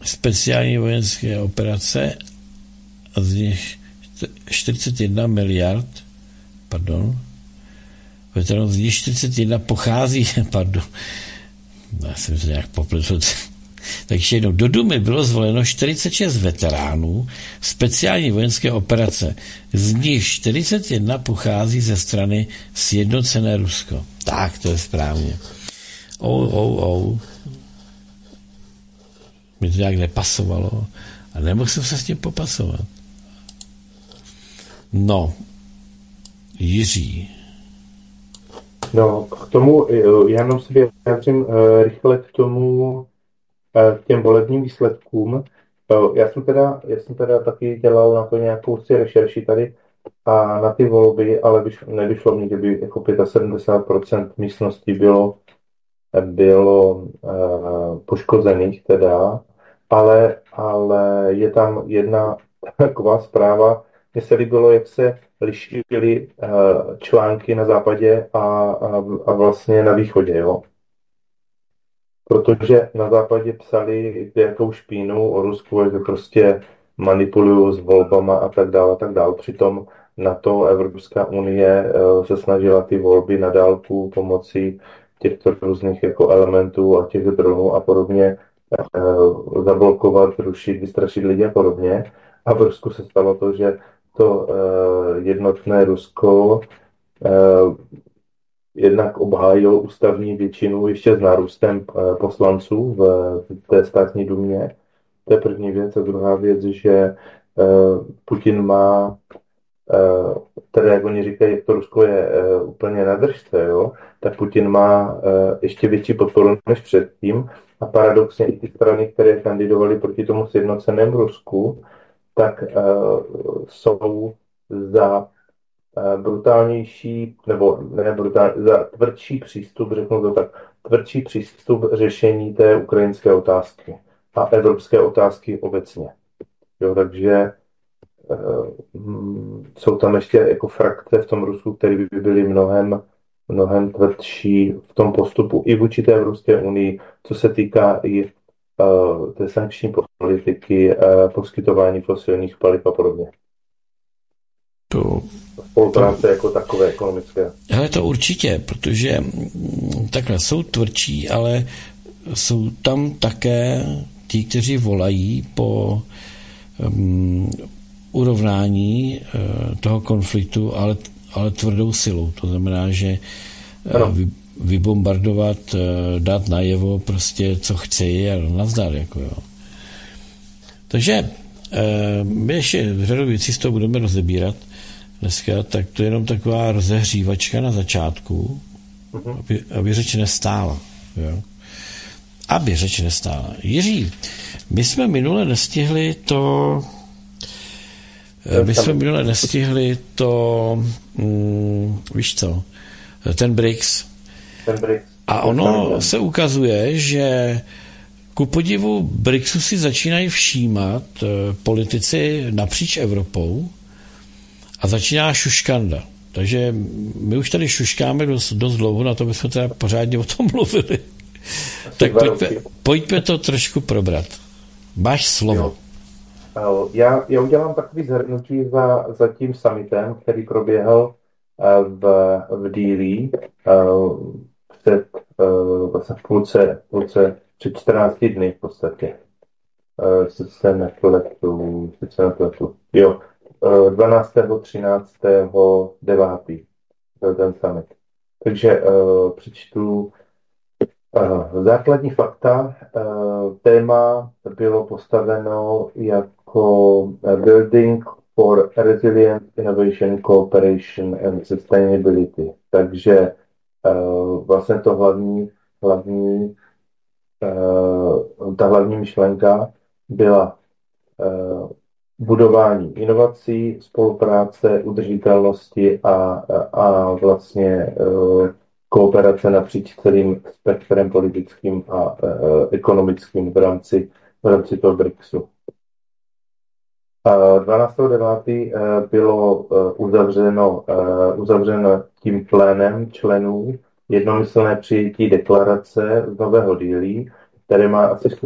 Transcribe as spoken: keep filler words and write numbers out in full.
speciální vojenské operace a z nich čtyřicet jedna miliard, pardon, veteránů, z nich čtyřicet jedna pochází, pardon, já jsem to nějak popletl. Takže jednou, do Dumy bylo zvoleno čtyřicet šest veteránů speciální vojenské operace. Z nich čtyřicet jedna pochází ze strany Sjednocené Rusko. Tak, to je správně. Ou, ou, ou. Mi to nějak nepasovalo a nemohl jsem se s tím popasovat. No, Jiří. No, k tomu, já jenom si vyjádřím rychle k tomu, k těm volebním výsledkům. Já jsem teda, já jsem teda taky dělal na to nějakou si rešerši tady a na ty volby, ale vyšlo, nevyšlo mi, že by jako sedmdesát pět procent místností bylo, bylo uh, poškozených teda, ale, ale je tam jedna taková zpráva, mně se líbilo, jak se lišily uh, články na západě a, a, a vlastně na východě, jo. Protože na západě psali jakou špínu o Rusku, že prostě manipulují s volbama a tak dále, a tak dále. Přitom na to Evropská unie se snažila ty volby na dálku pomocí těchto různých jako elementů a těch dronů a podobně zablokovat, rušit, vystrašit lidi a podobně. A v Rusku se stalo to, že to jednotné Rusko jednak obhájil ústavní většinu ještě s nárůstem poslanců v, v té státní dumě. To je první věc. A druhá věc, že uh, Putin má, uh, tedy jak oni říkají, jak to Rusko je uh, úplně na držce, jo, tak Putin má uh, ještě větší podporu než předtím. A paradoxně i ty strany, které kandidovaly proti tomu sjednocenému Rusku, tak uh, jsou za brutálnější, nebo ne brutální, za tvrdší přístup, řeknu to tak, tvrdší přístup řešení té ukrajinské otázky a evropské otázky obecně. Jo, takže uh, jsou tam ještě jako frakce v tom Rusku, které by byly mnohem, mnohem tvrdší v tom postupu i vůči té Evropské unii, co se týká i uh, té sankční politiky, uh, poskytování fosilních paliv a podobně. To spolupráce to, jako takové ekonomické. Hele, to určitě, protože takhle jsou tvrdší, ale jsou tam také ti, kteří volají po um, urovnání uh, toho konfliktu, ale, ale tvrdou silou. To znamená, že uh, vy, vybombardovat, uh, dát najevo prostě, co chci a nazdar, jako jo. Takže uh, my ještě řadu věcí z toho budeme rozebírat dneska, tak to je jenom taková rozehřívačka na začátku, uh-huh. aby, aby řeč nestála. Jo? Aby řeč nestála. Jiří, my jsme minule nestihli to my jsme minule nestihli to mm, víš co, ten B R I C S. Ten B R I C S. A ono se ukazuje, že ku podivu B R I C S si začínají všímat politici napříč Evropou a začíná šuškanda. Takže my už tady šuškáme dost, dost dlouho, na to bychom teda pořádně o tom mluvili. Tak pojďme, pojďme to trošku probrat. Máš slovo. Já, já udělám takový zhrnutí za, za tím summitem, který proběhl v, v Dílí před vlastně v půlce, půlce před čtrnácti dny v podstatě. Se se nepletu, se nepletu. Jo. dvanáctého třináctého devátého byl ten summit. Takže uh, přečtu uh, základní fakta. Uh, téma bylo postaveno jako Building for Resilience, Innovation, Cooperation and Sustainability. Takže uh, vlastně to hlavní, hlavní uh, ta hlavní myšlenka byla uh, budování inovací, spolupráce, udržitelnosti a, a vlastně uh, kooperace napříč celým spektrem politickým a uh, ekonomickým v rámci, v rámci toho B R I C Su. Uh, dvanáctého devátého Uh, bylo uh, uzavřeno, uh, uzavřeno tím plénem členů jednomyslné přijetí deklarace z Nového Dílí, které má asi